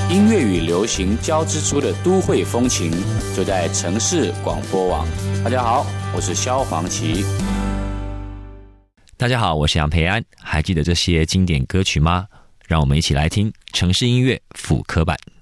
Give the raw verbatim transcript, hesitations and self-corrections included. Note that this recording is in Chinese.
音乐与流行交织出的都会风情，就在城市广播网。大家好，我是萧煌奇。 大家好，我是杨培安。还记得这些经典歌曲吗？让我们一起来听城市音乐复刻版。